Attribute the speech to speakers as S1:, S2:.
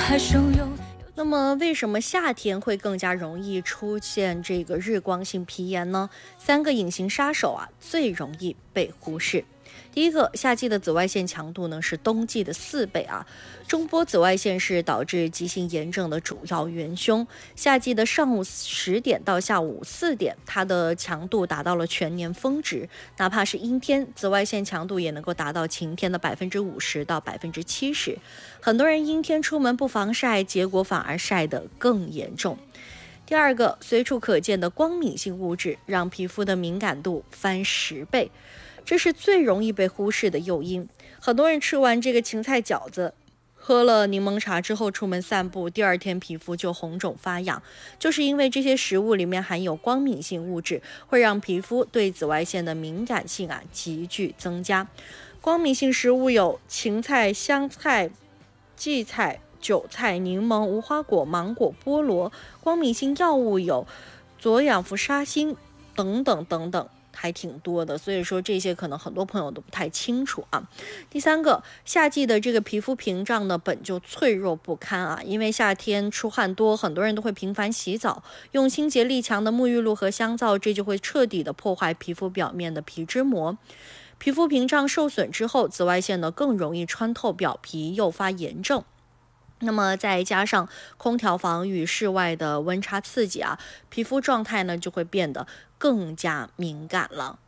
S1: 把手用。
S2: 那么为什么夏天会更加容易出现这个日光性皮炎呢？3个隐形杀手最容易被忽视。第一个，夏季的紫外线强度呢是冬季的4倍中波紫外线是导致急性炎症的主要元凶。夏季的上午10点到下午4点，它的强度达到了全年峰值，哪怕是阴天，紫外线强度也能够达到晴天的50%到70%。很多人阴天出门不防晒，结果反而晒得更严重。第二个，随处可见的光敏性物质让皮肤的敏感度翻10倍，这是最容易被忽视的诱因。很多人吃完这个芹菜饺子，喝了柠檬茶之后出门散步，第二天皮肤就红肿发痒，就是因为这些食物里面含有光敏性物质，会让皮肤对紫外线的敏感性急剧增加。光敏性食物有芹菜、香菜、荠菜、韭菜、柠檬、无花果、芒果、菠萝。光敏性药物有左氧氟沙星等等等等，还挺多的，所以说这些可能很多朋友都不太清楚第三个，夏季的这个皮肤屏障呢本就脆弱不堪因为夏天出汗多，很多人都会频繁洗澡，用清洁力强的沐浴露和香皂，这就会彻底的破坏皮肤表面的皮脂膜。皮肤屏障受损之后，紫外线呢更容易穿透表皮，诱发炎症。那么再加上空调房与室外的温差刺激皮肤状态呢就会变得更加敏感了。